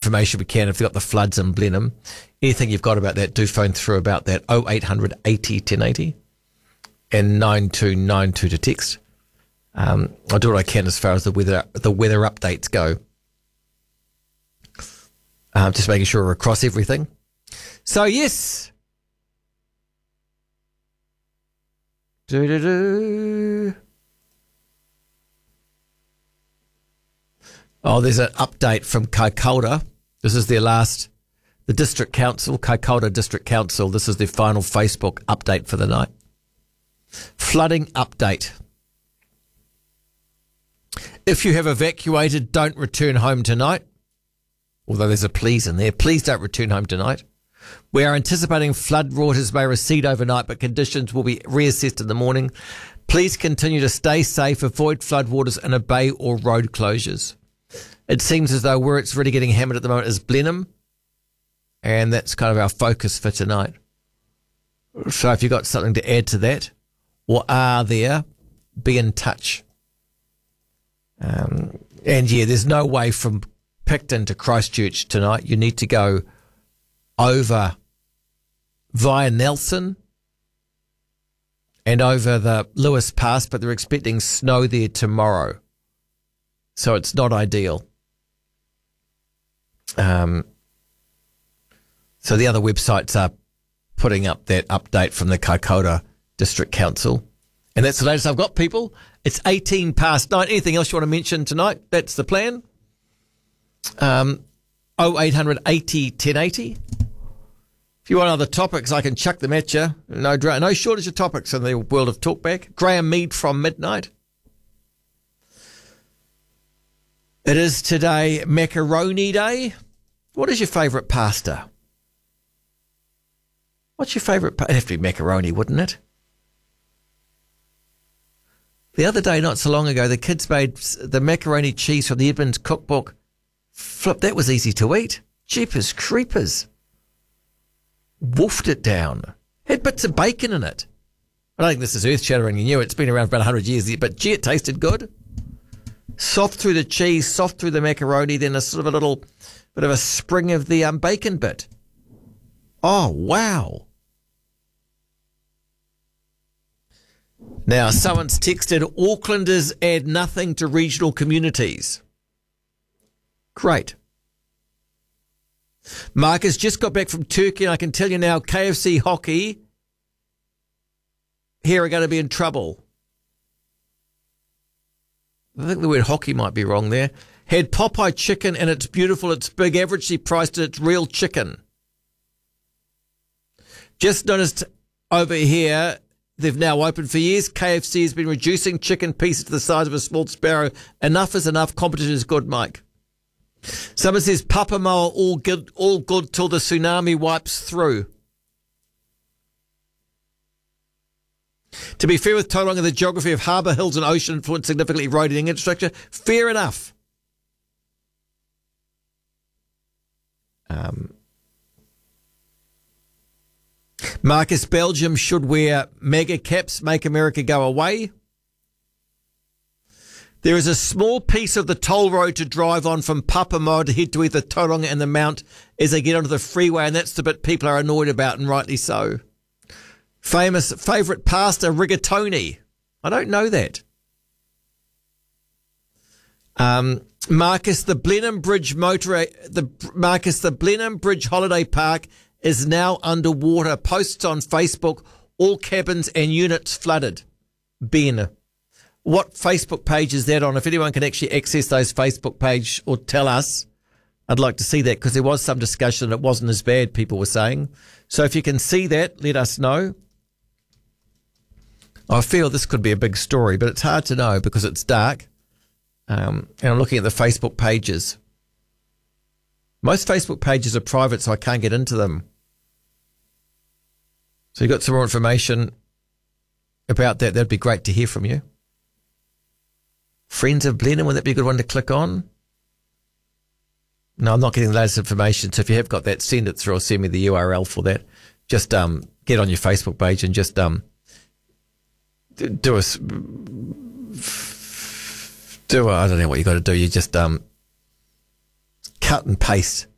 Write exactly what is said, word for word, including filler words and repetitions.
information we can. If you've got the floods in Blenheim, anything you've got about that, do phone through about that. oh eight hundred eighty ten eighty and nine two nine two to text. Um, I'll do what I can as far as the weather the weather updates go. Um, just making sure we're across everything. So, yes. Do-do-do. Oh, there's an update from Kaikoura. This is their last, the District Council, Kaikoura District Council. This is their final Facebook update for the night. Flooding update. If you have evacuated, don't return home tonight. Although there's a please in there. Please don't return home tonight. We are anticipating flood waters may recede overnight, but conditions will be reassessed in the morning. Please continue to stay safe, avoid flood waters in a bay or road closures. It seems as though where it's really getting hammered at the moment is Blenheim, and that's kind of our focus for tonight. So if you've got something to add to that, or are there, be in touch. Um, and yeah, there's no way from Picton to Christchurch tonight. You need to go over via Nelson and over the Lewis Pass, but they're expecting snow there tomorrow. So it's not ideal. Um, so the other websites are putting up that update from the Kaikoura District Council. And that's the latest I've got, people. It's eighteen past nine. Anything else you want to mention tonight? That's the plan. Um, oh eight hundred eighty ten eighty. If you want other topics, I can chuck them at you. No, no shortage of topics in the world of talkback. Graham Mead from midnight. It is today Macaroni Day. What is your favourite pasta? What's your favourite pasta? It'd have to be macaroni, wouldn't it? The other day, not so long ago, the kids made the macaroni cheese from the Edmonds cookbook. Flip, that was easy to eat. Jeepers creepers. Wolfed it down. Had bits of bacon in it. I don't think this is earth-shattering and new. It's been around for about one hundred years, but gee, it tasted good. Soft through the cheese, soft through the macaroni, then a sort of a little bit of a spring of the um, bacon bit. Oh, wow. Now, someone's texted, Aucklanders add nothing to regional communities. Great. Marcus just got back from Turkey, and I can tell you now, K F C hockey here are going to be in trouble. I think the word hockey might be wrong there. Had Popeye chicken, and it's beautiful, it's big, averagely priced, it's real chicken. Just noticed over here, they've now opened for years. K F C has been reducing chicken pieces to the size of a small sparrow. Enough is enough. Competition is good, Mike. Someone says, Papamoa all good, all good till the tsunami wipes through. To be fair with Tauranga, the geography of harbour, hills and ocean influence significantly eroding infrastructure. Fair enough. Um, Marcus, Belgium should wear mega caps, make America go away. There is a small piece of the toll road to drive on from Papamoa to head to either Tauranga and the Mount as they get onto the freeway, and that's the bit people are annoyed about, and rightly so. Famous favourite pasta, rigatoni. I don't know that. Um, Marcus, the Blenheim Bridge motor, the Marcus, the Blenheim Bridge Holiday Park is now underwater. Posts on Facebook, all cabins and units flooded. Ben, what Facebook page is that on? If anyone can actually access those Facebook page or tell us, I'd like to see that, because there was some discussion. It wasn't as bad, people were saying. So if you can see that, let us know. I feel this could be a big story, but it's hard to know because it's dark. Um, and I'm looking at the Facebook pages. Most Facebook pages are private, so I can't get into them. So you got some more information about that, that'd be great to hear from you. Friends of Blenheim, would that be a good one to click on? No, I'm not getting the latest information, so if you have got that, send it through or send me the U R L for that. Just um, get on your Facebook page and just um, do a, do a, I don't know what you got to do. You just um, cut and paste